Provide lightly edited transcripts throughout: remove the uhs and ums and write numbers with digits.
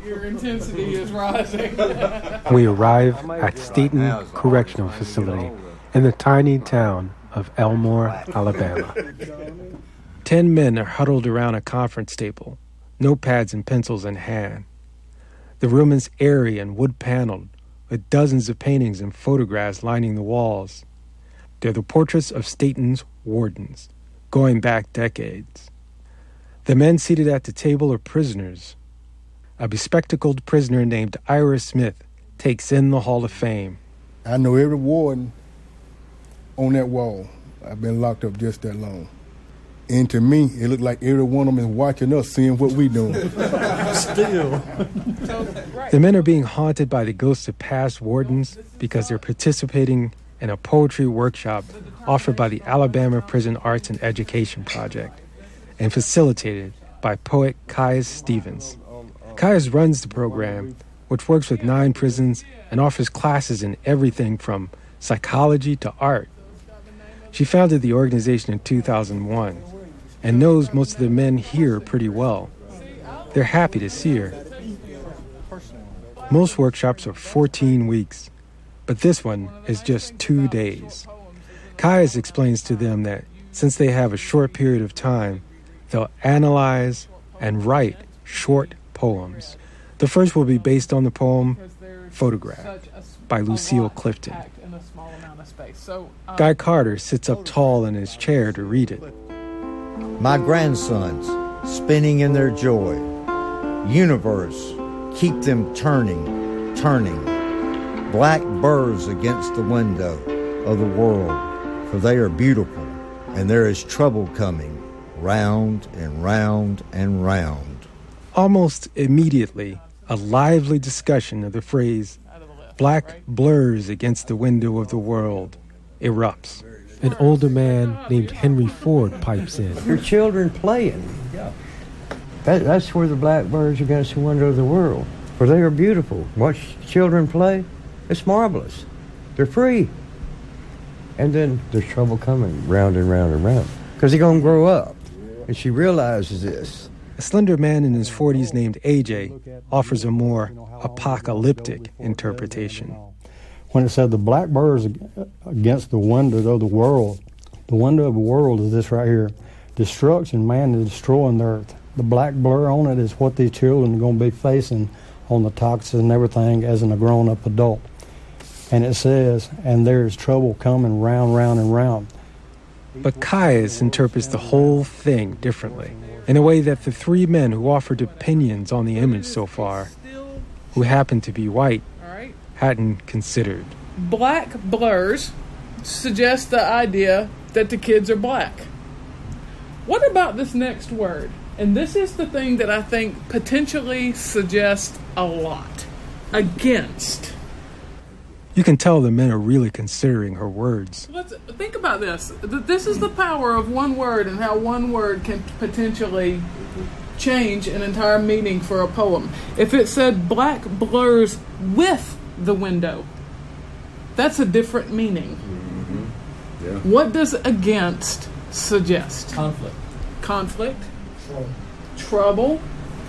Your intensity is rising. We arrive at Staten Correctional Facility in the tiny town of Elmore, Alabama. 10 men are huddled around a conference table, notepads and pencils in hand. The room is airy and wood-paneled, with dozens of paintings and photographs lining the walls. They're the portraits of Staten's wardens, going back decades. The men seated at the table are prisoners. A bespectacled prisoner named Ira Smith takes in the Hall of Fame. I know every warden on that wall. I've been locked up just that long. And to me, it looked like every one of them is watching us, seeing what we doing. Still. The men are being haunted by the ghosts of past wardens because they're participating in a poetry workshop offered by the Alabama Prison Arts and Education Project and facilitated by poet Caius Stevens. Caius runs the program, which works with 9 prisons and offers classes in everything from psychology to art. She founded the organization in 2001 and knows most of the men here pretty well. They're happy to see her. Most workshops are 14 weeks, but this one is just 2 days. Caius explains to them that since they have a short period of time, they'll analyze and write short poems. The first will be based on the poem Photograph by Lucille Clifton. Guy Carter sits up tall in his chair to read it. My grandsons, spinning in their joy. Universe, keep them turning, turning. Black burrs against the window of the world, for they are beautiful, and there is trouble coming, round and round and round. Almost immediately, a lively discussion of the phrase, black blurs against the window of the world, erupts. An older man named Henry Ford pipes in. Your children playing. That's where the blackbirds against the window of the world. For they are beautiful. Watch children play. It's marvelous. They're free. And then there's trouble coming round and round and round. Because they're going to grow up. And she realizes this. A slender man in his 40s named AJ offers a more apocalyptic interpretation. When it said the blackbirds against the window of the world of the world is this right here. Destruction, man is destroying the earth. The black blur on it is what these children are going to be facing on the toxins and everything as a grown-up adult. And it says, and there's trouble coming round, round, and round. But Caius interprets the whole thing differently, in a way that the 3 men who offered opinions on the image so far, who happen to be white, hadn't considered. Black blurs suggest the idea that the kids are black. What about this next word? And this is the thing that I think potentially suggests a lot. Against. You can tell the men are really considering her words. Let's think about this. This is the power of one word and how one word can potentially change an entire meaning for a poem. If it said black blurs with the window, that's a different meaning. Mm-hmm. Yeah. What does against suggest? Conflict. Trouble.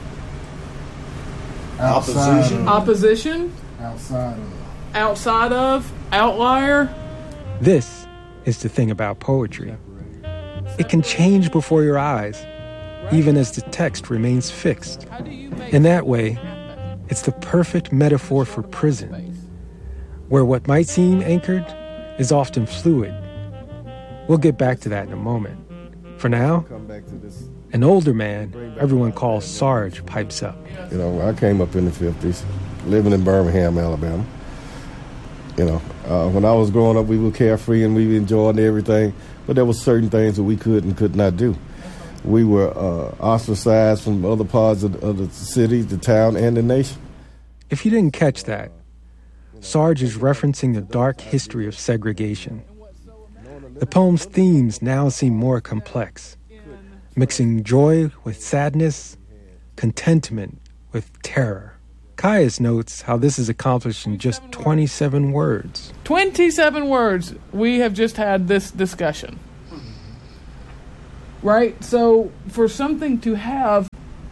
Opposition. Outside of. Outlier. This is the thing about poetry. It can change before your eyes, even as the text remains fixed. In that way, it's the perfect metaphor for prison, where what might seem anchored is often fluid. We'll get back to that in a moment. For now, an older man everyone calls Sarge pipes up. You know, I came up in the 50s, living in Birmingham, Alabama. You know, when I was growing up, we were carefree and we enjoyed everything, but there were certain things that we could and could not do. We were ostracized from other parts of the city, the town, and the nation. If you didn't catch that, Sarge is referencing the dark history of segregation. The poem's themes now seem more complex, mixing joy with sadness, contentment with terror. Caius notes how this is accomplished in just 27 words. 27 words. We have just had this discussion. Right? So for something to have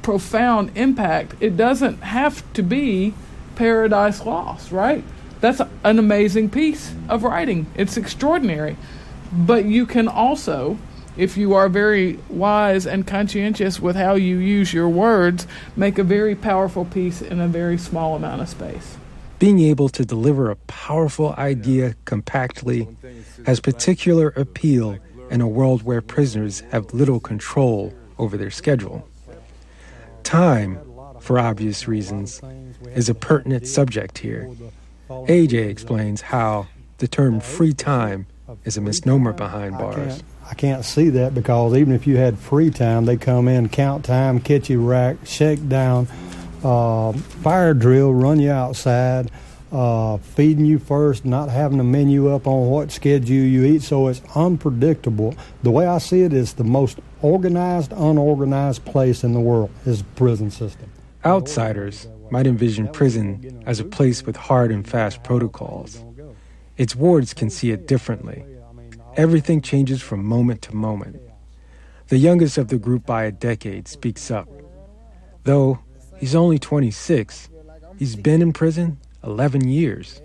profound impact, it doesn't have to be Paradise Lost, right? That's an amazing piece of writing. It's extraordinary. But you can also, if you are very wise and conscientious with how you use your words, make a very powerful piece in a very small amount of space. Being able to deliver a powerful idea compactly has particular appeal in a world where prisoners have little control over their schedule. Time, for obvious reasons, is a pertinent subject here. AJ explains how the term free time is a misnomer behind bars. I can't see that, because even if you had free time, they come in, count time, catch you rack, shake down, fire drill, run you outside, feeding you first, not having a menu up on what schedule you eat, so it's unpredictable. The way I see it is the most organized, unorganized place in the world is the prison system. Outsiders might envision prison as a place with hard and fast protocols. Its wards can see it differently. Everything changes from moment to moment. The youngest of the group by a decade speaks up. Though he's only 26, he's been in prison 11 years.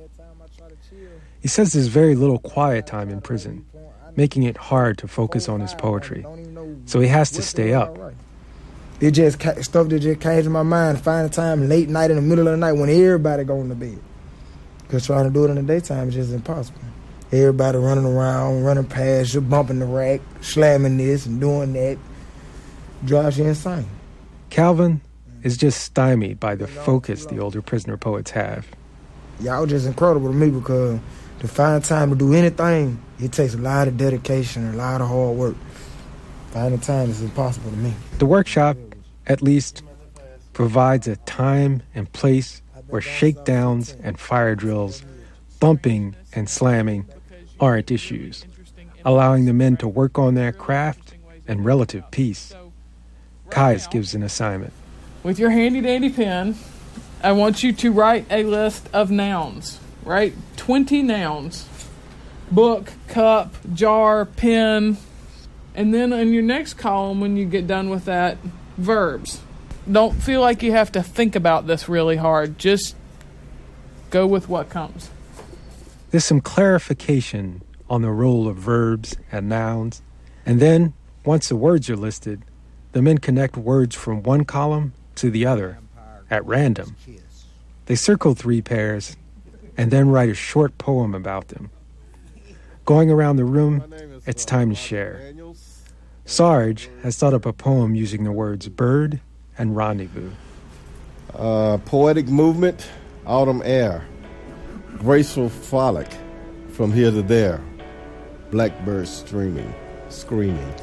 He says there's very little quiet time in prison, making it hard to focus on his poetry. So he has to stay up. It just stuff that just came to my mind, finding time late night in the middle of the night when everybody going to bed. Because trying to do it in the daytime is just impossible. Everybody running around, running past you, bumping the rack, slamming this and doing that. Drives you insane. Calvin is just stymied by the focus the older prisoner poets have. Y'all just incredible to me, because to find time to do anything, it takes a lot of dedication and a lot of hard work. Finding time is impossible to me. The workshop, at least, provides a time and place where shakedowns and fire drills, bumping and slamming aren't issues, allowing the men to work on their craft and relative peace. Kais gives an assignment. With your handy-dandy pen, I want you to write a list of nouns. Write 20 nouns. Book, cup, jar, pen. And then in your next column, when you get done with that, verbs. Don't feel like you have to think about this really hard. Just go with what comes. There's some clarification on the role of verbs and nouns. And then, once the words are listed, the men connect words from one column to the other at random. They circle 3 pairs and then write a short poem about them. Going around the room, it's time to share. Sarge has thought up a poem using the words bird and rendezvous. Poetic movement, autumn air, graceful frolic from here to there, blackbirds streaming, screaming.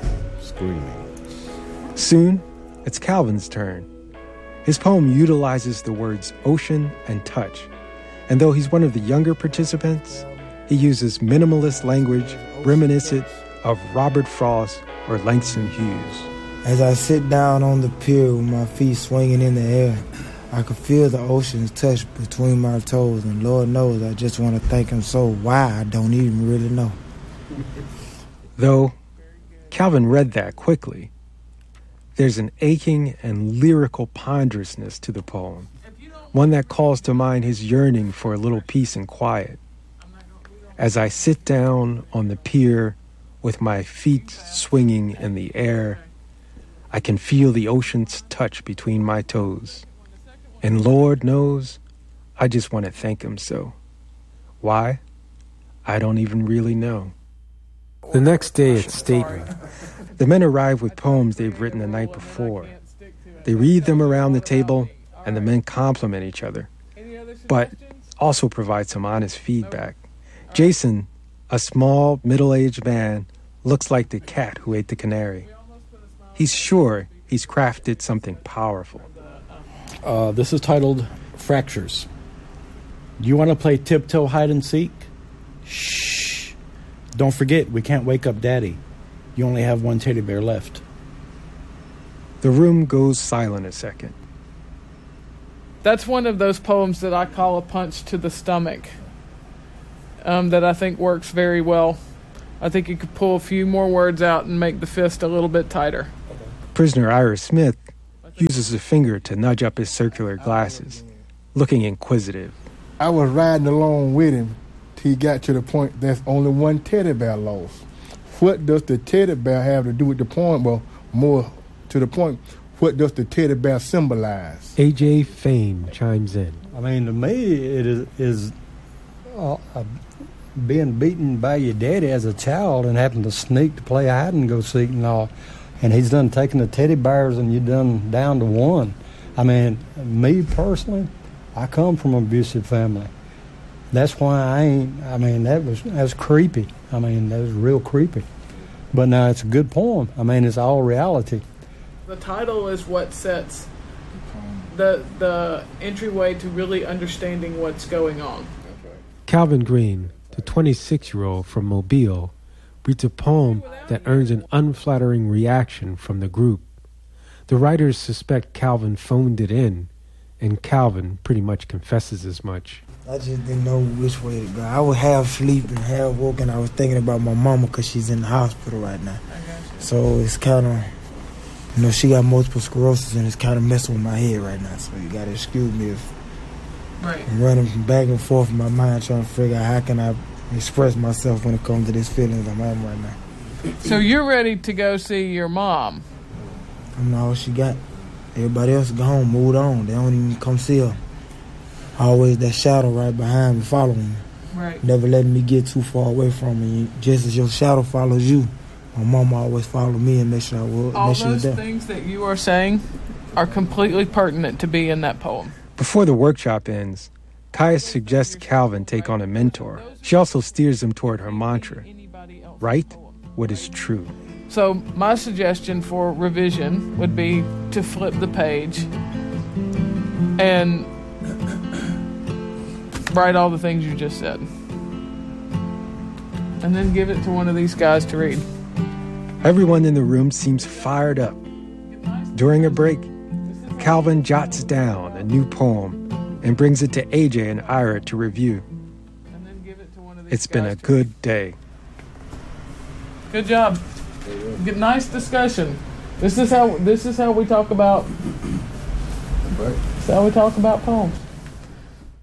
Soon, it's Calvin's turn. His poem utilizes the words ocean and touch, and though he's one of the younger participants, he uses minimalist language reminiscent of Robert Frost or Langston Hughes. As I sit down on the pier with my feet swinging in the air, I could feel the ocean's touch between my toes, and Lord knows I just want to thank him so why I don't even really know. Though Calvin read that quickly, there's an aching and lyrical ponderousness to the poem, one that calls to mind his yearning for a little peace and quiet. As I sit down on the pier with my feet swinging in the air, I can feel the ocean's touch between my toes. And Lord knows, I just want to thank him so. Why? I don't even really know. The next day at Staten, the men arrive with poems they've written the night before. They read them around the table, and the men compliment each other, but also provide some honest feedback. Jason, a small, middle-aged man, looks like the cat who ate the canary. He's sure he's crafted something powerful. This is titled Fractures. Do you want to play tiptoe hide and seek? Shh. Don't forget, we can't wake up Daddy. You only have one teddy bear left. The room goes silent a second. That's one of those poems that I call a punch to the stomach, that I think works very well. I think you could pull a few more words out and make the fist a little bit tighter. Prisoner Ira Smith uses a finger to nudge up his circular glasses, looking inquisitive. I was riding along with him till he got to the point there's only one teddy bear lost. What does the teddy bear have to do with the poem? Well, more to the point, what does the teddy bear symbolize? A.J. Fame chimes in. I mean, to me, it is being beaten by your daddy as a child and having to sneak to play hide and go seek and all. And he's done taking the teddy bears and you done down to one. I mean, me personally, I come from an abusive family. That's why that's creepy. I mean, that was real creepy. But now it's a good poem. I mean, it's all reality. The title is what sets the entryway to really understanding what's going on. Calvin Green, the 26-year-old from Mobile, reads a poem that earns an unflattering reaction from the group. The writers suspect Calvin phoned it in, and Calvin pretty much confesses as much. I just didn't know which way to go. I was half asleep and half woke, and I was thinking about my mama because she's in the hospital right now. So it's kind of, she got multiple sclerosis, and it's kind of messing with my head right now. So you got to excuse me if I'm running back and forth in my mind trying to figure out how can I express myself when it comes to these feelings I'm having right now. So you're ready to go see your mom? I don't know all she got. Everybody else go home, moved on. They don't even come see her. Always that shadow right behind me, following me. Right. Never letting me get too far away from me. Just as your shadow follows you, my mama always followed me and make sure I was. All those things that you are saying are completely pertinent to be in that poem. Before the workshop ends, Kaya suggests Calvin take on a mentor. She also steers him toward her mantra: write what is true. So my suggestion for revision would be to flip the page and write all the things you just said. And then give it to one of these guys to read. Everyone in the room seems fired up. During a break, Calvin jots down a new poem and brings it to AJ and Ira to review. It's been a good day. Good job. Nice discussion. This is how we talk about. This is how we talk about poems.